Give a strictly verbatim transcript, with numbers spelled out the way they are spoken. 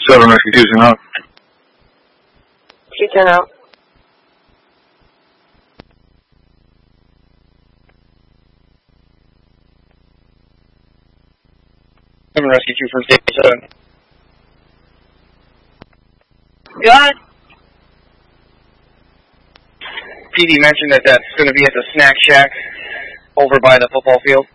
seven Rescue two, out. two ten out. seven Rescue two from Station seven. Good. P D mentioned that that's going to be at the snack shack over by the football field.